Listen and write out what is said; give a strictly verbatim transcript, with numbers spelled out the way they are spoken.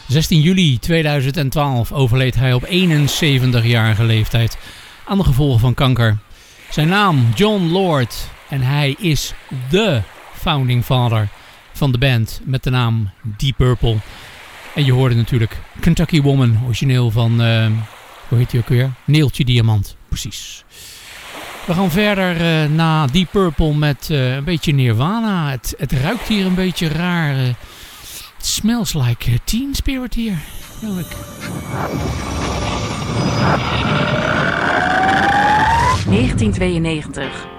zestien juli tweeduizend twaalf overleed hij op eenenzeventigjarige leeftijd aan de gevolgen van kanker. Zijn naam Jon Lord en hij is de founding father van de band met de naam Deep Purple. En je hoorde natuurlijk Kentucky Woman, origineel van, uh, hoe heet die ook weer? Neeltje Diamant, precies. We gaan verder uh, na Deep Purple met uh, een beetje Nirvana. Het, het ruikt hier een beetje raar. Uh, it smells like Teen Spirit hier. Nou, ik... negentien tweeënnegentig